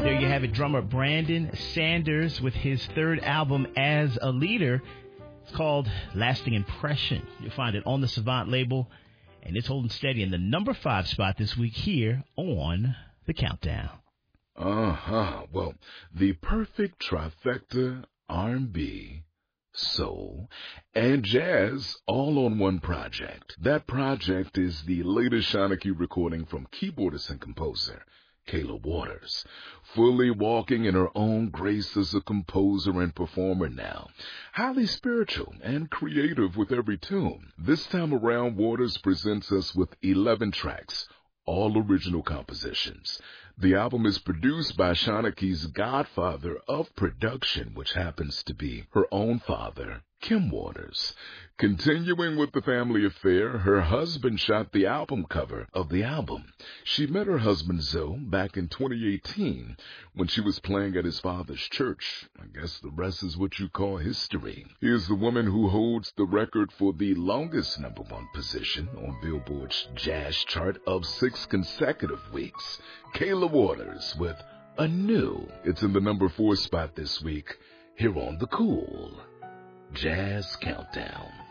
There you have it, drummer Brandon Sanders with his third album as a leader. It's called Lasting Impression. You'll find it on the Savant label, and it's holding steady in the number 5 spot this week here on The Countdown. Well, the perfect trifecta, R&B, soul, and jazz all on one project. That project is the latest Shanachie recording from keyboardist and composer Kayla Waters, fully walking in her own grace as a composer and performer now. Highly spiritual and creative with every tune. This time around, Waters presents us with 11 tracks, all original compositions. The album is produced by Shanachie's godfather of production, which happens to be her own father, Kim Waters. Continuing with the family affair, her husband shot the album cover of the album. She met her husband, Zoe, back in 2018 when she was playing at his father's church. I guess the rest is what you call history. Here's the woman who holds the record for the longest number 1 position on Billboard's jazz chart of 6 consecutive weeks. Kayla Waters with Anew. It's in the number 4 spot this week here on the Cool Jazz Countdown.